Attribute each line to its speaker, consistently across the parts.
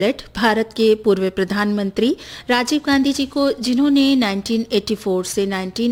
Speaker 1: भारत के पूर्व प्रधानमंत्री राजीव गांधी जी को, जिन्होंने 1984 से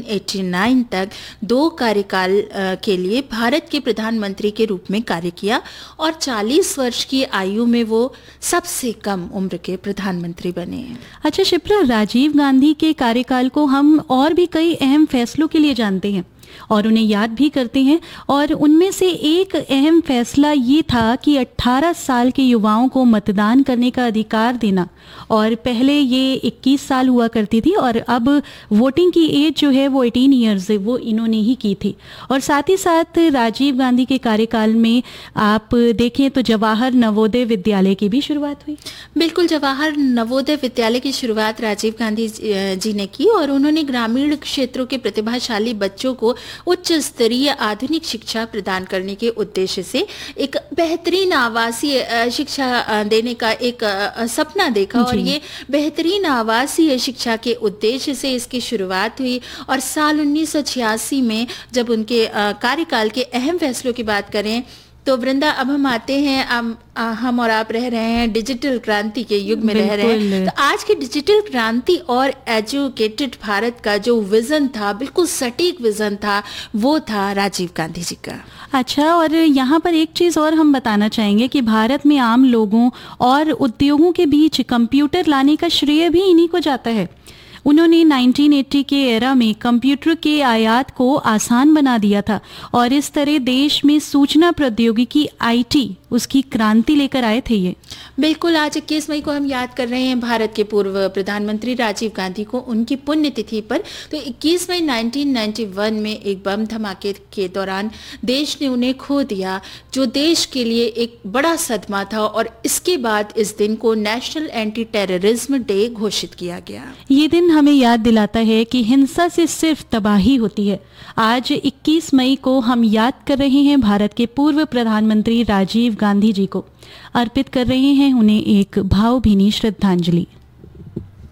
Speaker 1: 1989 तक 2 कार्यकाल के लिए भारत के प्रधानमंत्री के रूप में कार्य किया और 40 वर्ष की आयु में वो सबसे कम उम्र के प्रधानमंत्री बने।
Speaker 2: अच्छा शिप्रा, राजीव गांधी के कार्यकाल को हम और भी कई अहम फैसलों के लिए जानते हैं और उन्हें याद भी करते हैं, और उनमें से एक अहम फैसला ये था कि 18 साल के युवाओं को मतदान करने का अधिकार देना। और पहले ये 21 साल हुआ करती थी और अब वोटिंग की एज जो है वो 18 ईयर्स है, वो इन्होंने ही की थी। और साथ ही साथ राजीव गांधी के कार्यकाल में आप देखें तो जवाहर नवोदय विद्यालय की भी शुरुआत हुई।
Speaker 1: बिल्कुल, जवाहर नवोदय विद्यालय की शुरुआत राजीव गांधी जी ने की और उन्होंने ग्रामीण क्षेत्रों के प्रतिभाशाली बच्चों को उच्च स्तरीय आधुनिक शिक्षा प्रदान करने के उद्देश्य से एक बेहतरीन आवासीय शिक्षा देने का एक सपना देखा और ये बेहतरीन आवासीय शिक्षा के उद्देश्य से इसकी शुरुआत हुई। और साल 1986 में जब उनके कार्यकाल के अहम फैसलों की बात करें तो वृंदा, अब हम आते हैं, हम और आप रह रहे हैं डिजिटल क्रांति के युग में रह रहे हैं। तो आज की डिजिटल क्रांति और एजुकेटेड भारत का जो विजन था, बिल्कुल सटीक विजन था, वो था राजीव गांधी जी का।
Speaker 2: अच्छा, और यहाँ पर एक चीज़ और हम बताना चाहेंगे कि भारत में आम लोगों और उद्योगों के बीच कंप्यूटर लाने का श्रेय भी इन्हीं को जाता है। उन्होंने 1980 के एरा में कंप्यूटर के आयात को आसान बना दिया था और इस तरह देश में सूचना प्रौद्योगिकी IT उसकी क्रांति लेकर आए थे ये।
Speaker 1: बिल्कुल, आज 21 मई को हम याद कर रहे हैं भारत के पूर्व प्रधानमंत्री राजीव गांधी को, उनकी पुण्यतिथि पर। तो 21 मई 1991 में एक बम धमाके के दौरान देश ने उन्हें खो दिया, जो देश के लिए एक बड़ा सदमा था और इसके बाद इस दिन को नेशनल एंटी टेररिज्म डे घोषित किया गया।
Speaker 2: ये दिन हमें याद दिलाता है कि हिंसा से सिर्फ तबाही होती है। आज 21 मई को हम याद कर रहे हैं भारत के पूर्व प्रधानमंत्री राजीव गांधी जी को, अर्पित कर रहे हैं उन्हें एक भावभीनी श्रद्धांजलि।